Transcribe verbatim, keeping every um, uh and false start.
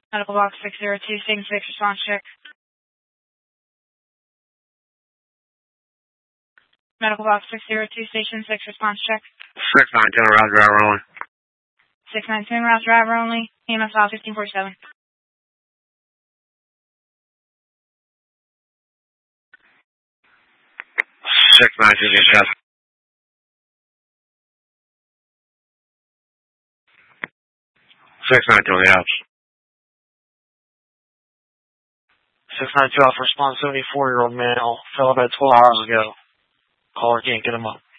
Medical box six zero two, station six, response check. Medical box six zero two, station six, response check. six nineteen, route driver only. six nineteen, route driver only. E M S file fifteen forty-seven. six nineteen, yes. six nineteen, yes. six nine two, Alpha response, seventy-four-year-old male. Fell about twelve hours ago. Caller can't get him up.